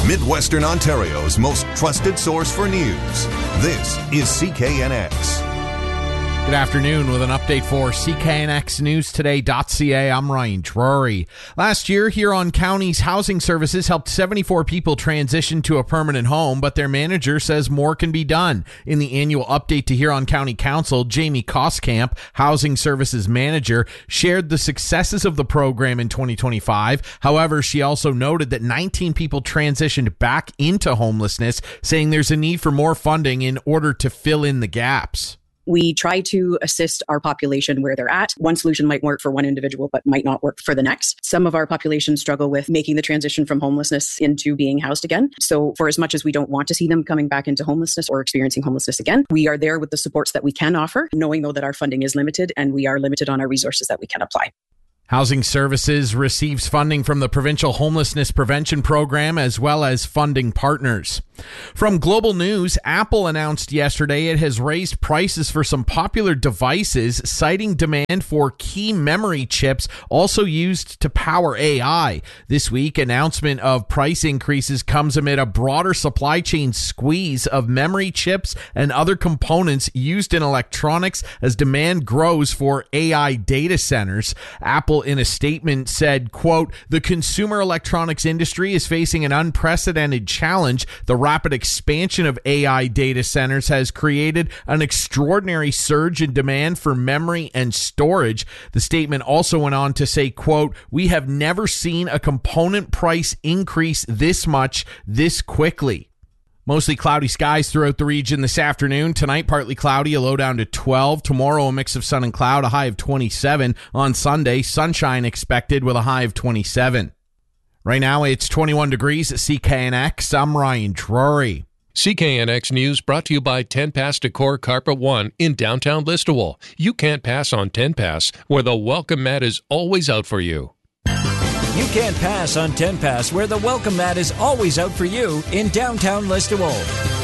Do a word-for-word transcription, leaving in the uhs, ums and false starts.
Midwestern Ontario's most trusted source for news. This is C K N X. Good afternoon with an update for C K N X News Today dot C A. I'm Ryan Drury. Last year, Huron County's housing services helped seventy-four people transition to a permanent home, but their manager says more can be done. In the annual update to Huron County Council, Jamie Koskamp, housing services manager, shared the successes of the program in twenty twenty-five. However, she also noted that nineteen people transitioned back into homelessness, saying there's a need for more funding in order to fill in the gaps. We try to assist our population where they're at. One solution might work for one individual, but might not work for the next. Some of our population struggle with making the transition from homelessness into being housed again. So for as much as we don't want to see them coming back into homelessness or experiencing homelessness again, we are there with the supports that we can offer, knowing though that our funding is limited and we are limited on our resources that we can apply. Housing Services receives funding from the Provincial Homelessness Prevention Program as well as funding partners. From Global News, Apple announced yesterday it has raised prices for some popular devices, citing demand for key memory chips also used to power A I. This week, announcement of price increases comes amid a broader supply chain squeeze of memory chips and other components used in electronics as demand grows for A I data centers. Apple, in a statement, said, quote, "The consumer electronics industry is facing an unprecedented challenge. The rapid expansion of A I data centers has created an extraordinary surge in demand for memory and storage." The statement also went on to say, quote, "We have never seen a component price increase this much this quickly." Mostly cloudy skies throughout the region this afternoon. Tonight, partly cloudy, a low down to twelve. Tomorrow, a mix of sun and cloud, a high of twenty-seven. On Sunday, sunshine expected with a high of twenty-seven. Right now, it's twenty-one degrees at C K N X. I'm Ryan Drury. C K N X News brought to you by ten Pass Decor Carpet One in downtown Listowel. You can't pass on ten Pass, where the welcome mat is always out for you. You can't pass on ten Pass, where the welcome mat is always out for you in downtown Listowel.